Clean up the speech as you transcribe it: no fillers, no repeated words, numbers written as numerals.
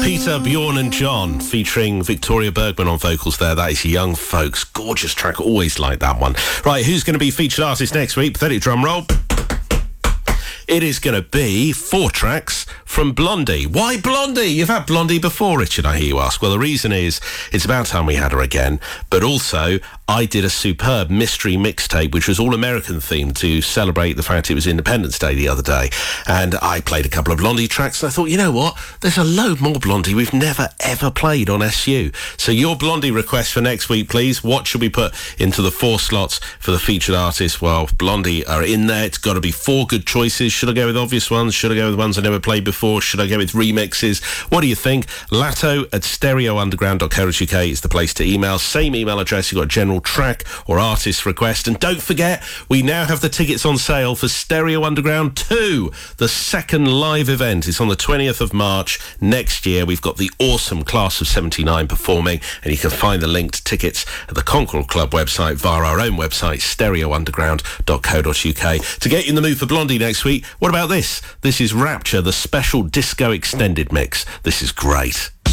Peter, Bjorn and John, featuring Victoria Bergman on vocals there. That is Young Folks. Gorgeous track. Always like that one. Right, who's going to be featured artist next week? Pathetic drum roll. It is going to be 4 tracks from Blondie. Why Blondie? You've had Blondie before, Richard, I hear you ask. Well, the reason is it's about time we had her again, but also I did a superb mystery mixtape, which was all American themed to celebrate the fact it was Independence Day the other day. And I played a couple of Blondie tracks, and I thought, you know what? There's a load more Blondie we've never, ever played on SU. So your Blondie request for next week, please. What should we put into the 4 slots for the featured artist? Well, Blondie are in there. It's got to be 4 good choices. Should I go with obvious ones? Should I go with ones I never played before? Should I go with remixes? What do you think? latto@stereounderground.co.uk is the place to email. Same email address. You've got a general track or artist request. And don't forget, we now have the tickets on sale for Stereo Underground 2, the second live event. It's on the 20th of March next year. We've got the awesome Class of 79 performing, and you can find the link to tickets at the Concord Club website via our own website, stereounderground.co.uk. To get you in the mood for Blondie next week, what about this? This is Rapture, the special disco extended mix. This is great.